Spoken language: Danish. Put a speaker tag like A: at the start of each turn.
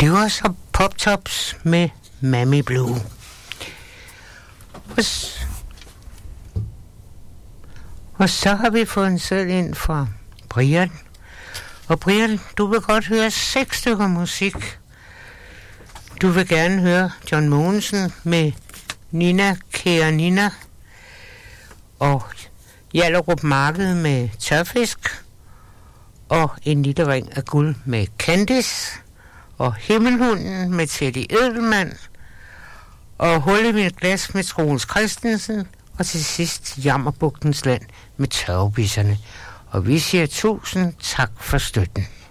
A: Det var så Pop Tops med Mammy Blue. Og så har vi fået en seddel ind fra Brian. Og Brian, du vil godt høre 6 stykker musik. Du vil gerne høre John Mogensen med Nina, kære Nina. Og Hjallerup Marked med Tørfisk. Og En lille ring af guld med Candice. Og Himmelhunden med Teddy Edelmann. Og Hul i mit glas med Troels Christensen. Og til sidst Jammerbugtens Land med Tørvebisserne. Og vi siger 1000 tak for støtten.